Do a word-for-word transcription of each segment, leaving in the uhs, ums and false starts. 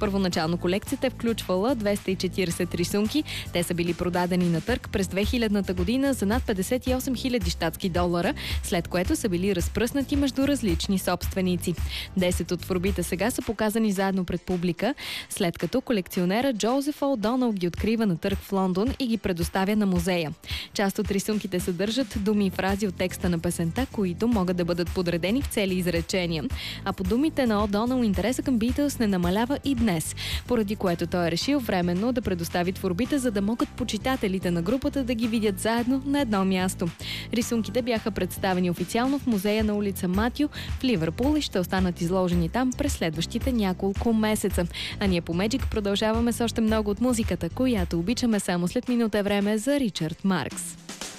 Първоначално колекцията е включвала двеста и четиридесет рисунки. Те са били продадени на търг през две хилядната година за над петдесет и осем хиляди щатски долара, след което са били разпръснати между различни собственици. десет от творбите сега са показани заедно пред публика, след като колекционера Джозеф О'Донъл ги открива на търг в Лондон и ги предоставя на музея. Част от рисунките съдържат думи и фрази от текста на песента, които могат да бъдат подредени в цели изречения. А по думите на О'Донъл, интереса към Битълс не намалява и днес, поради което той е решил временно да предостави творбите, за да могат почитателите на групата да ги видят заедно на едно място. Рисунките бяха представени официално в музея на улица Матю в Ливърпул и ще останат изложени там през следващите няколко месеца. А ние по Меджик продължаваме с още много от музиката, която обичаме. Само след минута е време за Ричард Маркс.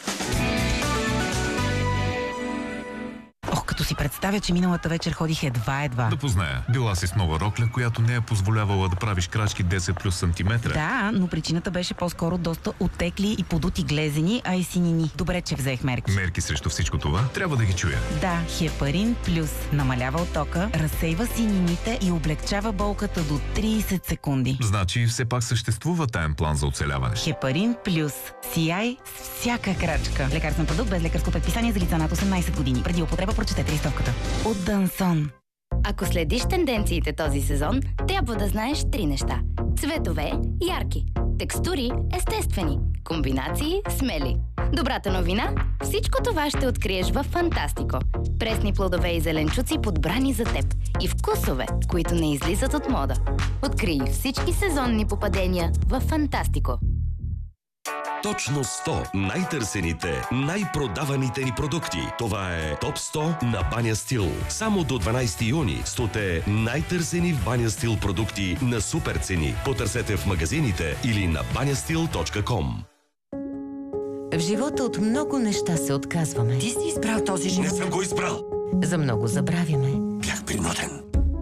Ох, като си представя, че миналата вечер ходих едва-едва. Да позная. Била си с нова рокля, която не е позволявала да правиш крачки десет плюс сантиметра. Да, но причината беше по-скоро доста оттекли и подути глезени, а и синини. Добре, че взех мерки. Мерки срещу всичко това? Трябва да ги чуя. Да, Хепарин Плюс намалява оттока, разсейва синините и облегчава болката до тридесет секунди. Значи все пак съществува таен план за оцеляване. Хепарин Плюс. Сияй с всяка крачка. Лекарствен продукт без лекарско предписание за лица над осемнадесет години. Преди употреба прочетете листовката. От Дансон. Ако следиш тенденциите този сезон, трябва да знаеш три неща. Цветове – ярки. Текстури – естествени. Комбинации – смели. Добрата новина – всичко това ще откриеш във Фантастико. Пресни плодове и зеленчуци, подбрани за теб. И вкусове, които не излизат от мода. Открий всички сезонни попадения във Фантастико. Точно сто най-търсените, най-продаваните ни продукти. Това е Топ сто на Баня Стил. Само до дванадесети юни стоте най-търсени в Баня Стил продукти на супер цени. Потърсете в магазините или на баня стил точка ком. В живота от много неща се отказваме. Ти си избрал този живот. Не съм го избрал. За много забравяме. Бях принуден.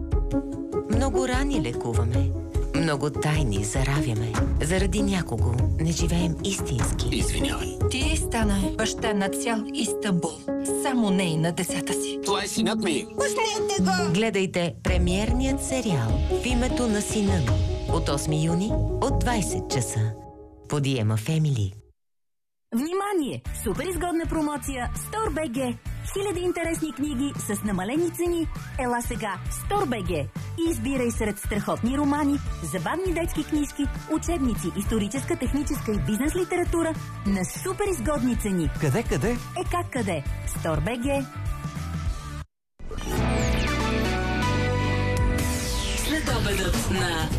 Много рани лекуваме. Много тайни заравяме. Заради някого не живеем истински. Извинявай. Ти стана баща на цял Истанбул. Само не и на децата си. Това е синът ми. Пуснете го! Гледайте премиерният сериал В името на сина ми от осми юни от двадесет часа по Диема Фемили. Внимание! Супер изгодна промоция StoreBG. Хиляди интересни книги с намалени цени. Ела сега в StoreBG и избирай сред страхотни романи, забавни детски книжки, учебници, историческа, техническа и бизнес литература на супер изгодни цени. Къде, къде? Е как къде? StoreBG. Следобедът на